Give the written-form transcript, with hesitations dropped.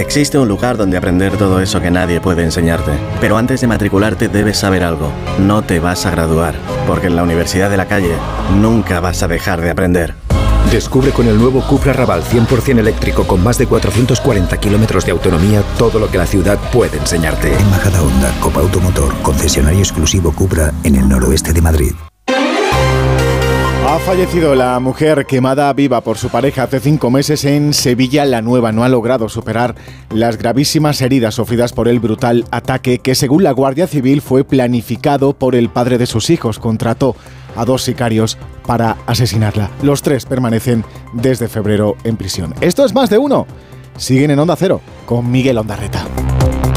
Existe un lugar donde aprender todo eso que nadie puede enseñarte. Pero antes de matricularte debes saber algo. No te vas a graduar, porque en la Universidad de la Calle nunca vas a dejar de aprender. Descubre con el nuevo Cupra Raval 100% eléctrico con más de 440 kilómetros de autonomía todo lo que la ciudad puede enseñarte. En Majadahonda, Copa Automotor, concesionario exclusivo Cupra en el noroeste de Madrid. Ha fallecido la mujer quemada viva por su pareja hace 5 meses en Sevilla. La Nueva no ha logrado superar las gravísimas heridas sufridas por el brutal ataque que, según la Guardia Civil, fue planificado por el padre de sus hijos. Contrató a 2 sicarios para asesinarla. Los 3 permanecen desde febrero en prisión. Esto es Más de Uno. Siguen en Onda Cero con Miguel Ondarreta.